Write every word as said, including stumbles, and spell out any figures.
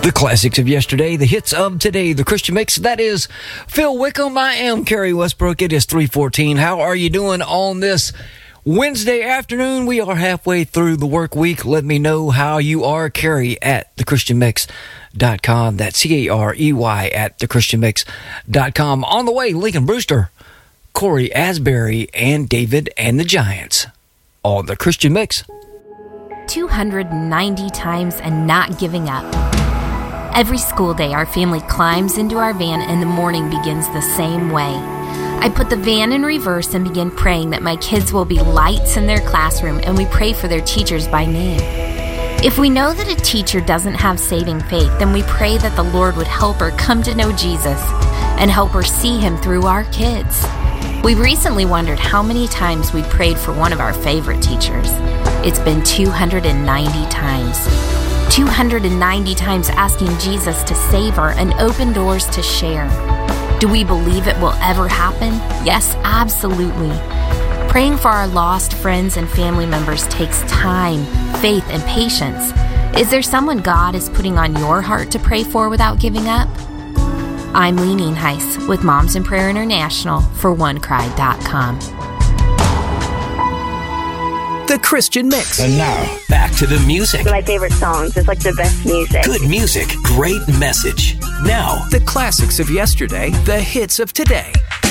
The classics of yesterday, the hits of today, the Christian Mix. That is Phil Wickham. I am Kerry Westbrook. It is three fourteen. How are you doing on this Wednesday afternoon? We are halfway through the work week. Let me know how you are. Kerry at the christian mix dot com. That's C A R E Y at the christian mix dot com. On the way, Lincoln Brewster, Corey Asbury, and David and the Giants on the Christian Mix. two hundred ninety times and not giving up. Every school day, our family climbs into our van and the morning begins the same way. I put the van in reverse and begin praying that my kids will be lights in their classroom, and we pray for their teachers by name. If we know that a teacher doesn't have saving faith, then we pray that the Lord would help her come to know Jesus and help her see him through our kids. We recently wondered how many times we prayed for one of our favorite teachers. It's been two hundred ninety times. two hundred ninety times asking Jesus to save her and open doors to share. Do we believe it will ever happen? Yes, absolutely. Praying for our lost friends and family members takes time, faith, and patience. Is there someone God is putting on your heart to pray for without giving up? I'm Leaning Heiss with Moms in Prayer International for one cry dot com. The Christian Mix. And now, back to the music. My favorite songs. It's like the best music. Good music, great message. Now, The classics of yesterday, the hits of today.